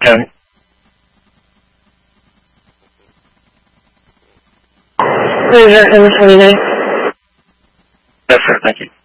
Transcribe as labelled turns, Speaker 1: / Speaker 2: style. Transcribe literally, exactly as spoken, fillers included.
Speaker 1: Tony?
Speaker 2: Roger, are you there?
Speaker 1: Yes, sir. Thank you.